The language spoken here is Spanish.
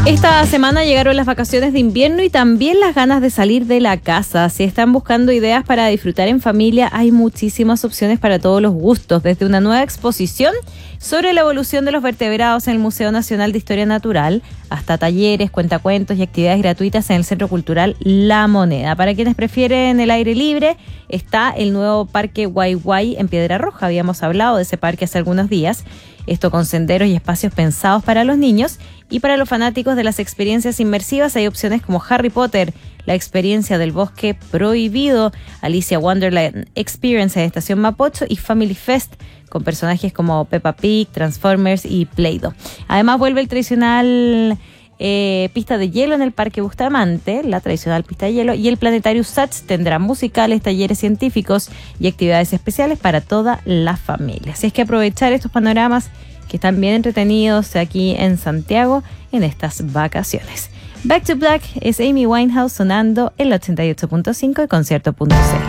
Esta semana llegaron las vacaciones de invierno y también las ganas de salir de la casa. Si están buscando ideas para disfrutar en familia, hay muchísimas opciones para todos los gustos, desde una nueva exposición sobre la evolución de los vertebrados en el Museo Nacional de Historia Natural, hasta talleres, cuentacuentos y actividades gratuitas en el Centro Cultural La Moneda. Para quienes prefieren el aire libre, está el nuevo Parque Guay en Piedra Roja. Habíamos hablado de ese parque hace algunos días. Esto con senderos y espacios pensados para los niños. Y para los fanáticos de las experiencias inmersivas hay opciones como Harry Potter, la experiencia del bosque prohibido, Alicia Wonderland Experience en Estación Mapocho y Family Fest con personajes como Peppa Pig, Transformers y Play-Doh. Además vuelve el tradicional pista de hielo en el Parque Bustamante, la tradicional pista de hielo, y el Planetario Satch tendrá musicales, talleres científicos y actividades especiales para toda la familia. Así es que aprovechar estos panoramas que están bien entretenidos aquí en Santiago en estas vacaciones. Back to Black es Amy Winehouse sonando el 88.5 y concierto.cl.